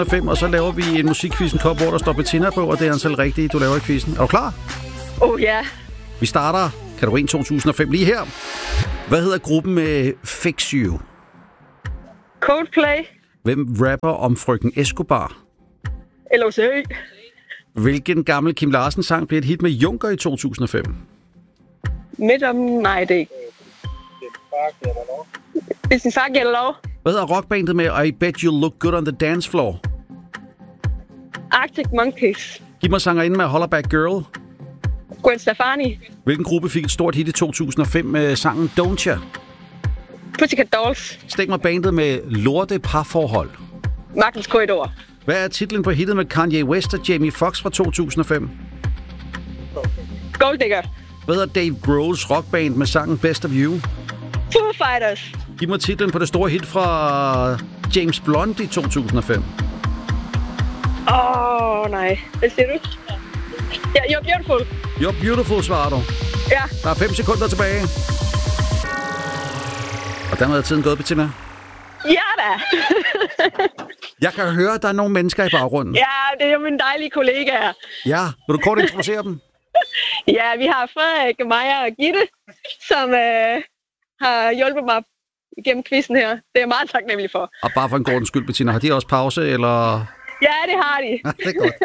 5, og så laver vi en musikquiz, en kop, hvor der står Bettina på, og det er antal rigtige, du laver i quizzen. Er du klar? Ja. Vi starter kategorien 2005 lige her. Hvad hedder gruppen med Fix You? Coldplay. Hvem rapper om frøken Escobar? LOC. Hvilken gammel Kim Larsen-sang blev et hit med Junker i 2005? Midt om... Nej, det er ikke. Hvis din far gælder lov. Hvad hedder rockbandet med I Bet You Look Good on the Dance Floor? Arctic Monkeys. Giv mig sangerinden med Hollaback Girl. Gwen Stefani. Hvilken gruppe fik et stort hit i 2005 med sangen Don't Ya? Pussycat Dolls. Stik mig bandet med Lorte Parforhold. Magtens Korridor. Hvad er titlen på hittet med Kanye West og Jamie Foxx fra 2005? Gold Digger. Hvad hedder Dave Grohl's rockband med sangen Best of You? Foo Fighters. Giv mig titlen på det store hit fra James Blunt i 2005. Nej. Hvad siger du? Ja, You're Beautiful. You're Beautiful, svarer du. Ja. Der er 5 sekunder tilbage. Og dermed er tiden gået, Bettina. Ja da. Jeg kan høre, at der er nogle mennesker i baggrunden. Ja, det er jo mine dejlige kollegaer. Ja, vil du kort introducere dem? Ja, vi har Frederik, Maja og Gitte, som har hjulpet mig igennem quizzen her. Det er jeg meget taknemmelig for. Og bare for en god skyld, Bettina, har de også pause, eller? Ja, det har de. Det er godt.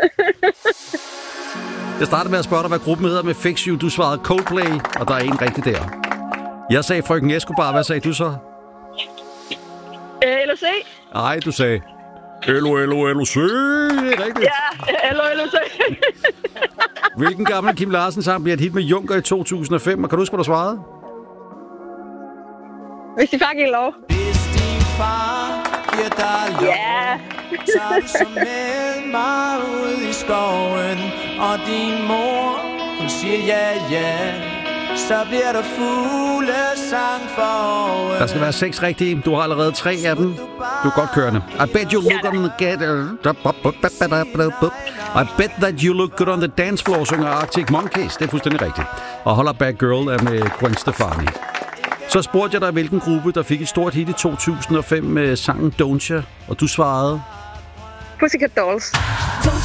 Jeg startede med at spørge dig, hvad gruppen hedder med Fix You. Du svarede Coldplay, og der er en rigtig der. Jeg sagde frøken Escobar. Hvad sagde du så? LOC. Nej, du sagde LOC. Det er rigtigt. Ja, LOC. Hvilken gammel Kim Larsen-sang bliver et hit med Junker i 2005? Og kan du huske, hvad du svarede? Hvis de far giver lov. Hvis din far giver dig lov, Ja. tager du så med mig ud i skoven, og din mor, hun siger ja, så bliver der fuglesang for oven. Der skal være 6 rigtige. Du har allerede 3 af dem. Du er godt kørende. I bet you look on the I bet that you look good on the dance floor, synger Arctic Monkeys. Det er fuldstændig rigtigt. Og Hollaback Girl er med Gwen Stefani. Så spurgte jeg dig, hvilken gruppe, der fik et stort hit i 2005 med sangen Don't Ya, og du svarede... Pussycat Dolls. Don't